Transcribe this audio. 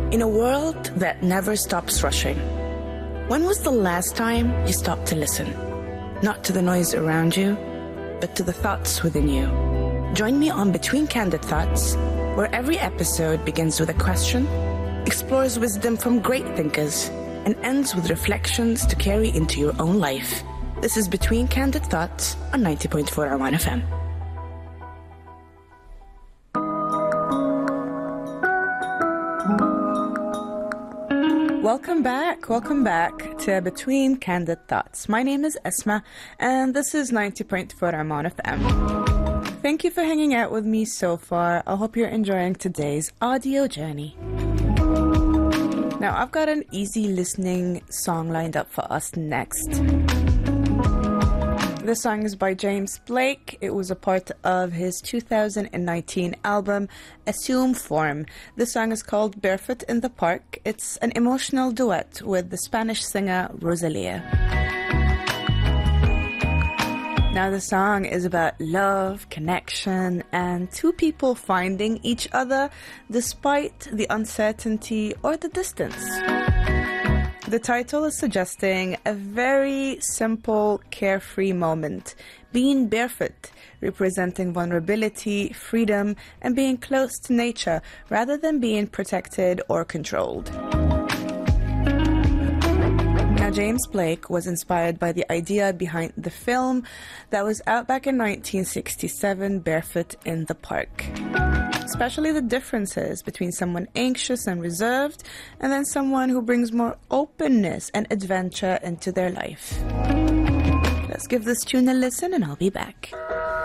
In a world that never stops rushing, when was the last time you stopped to listen? Not to the noise around you, but to the thoughts within you. Join me on Between Candid Thoughts, where every episode begins with a question, explores wisdom from great thinkers, and ends with reflections to carry into your own life. This is Between Candid Thoughts on 90.4 Arman FM. Welcome back to Between Candid Thoughts. My name is Esma, and this is 90.4 Arman FM. Thank you for hanging out with me so far. I hope you're enjoying today's audio journey. Now, I've got an easy listening song lined up for us next. This song is by James Blake. It was a part of his 2019 album, Assume Form. This song is called Barefoot in the Park. It's an emotional duet with the Spanish singer Rosalia. Now, the song is about love, connection, and two people finding each other despite the uncertainty or the distance. The title is suggesting a very simple, carefree moment, being barefoot, representing vulnerability, freedom, and being close to nature rather than being protected or controlled. Now, James Blake was inspired by the idea behind the film that was out back in 1967, Barefoot in the Park. Especially the differences between someone anxious and reserved and then someone who brings more openness and adventure into their life. Let's give this tune a listen and I'll be back.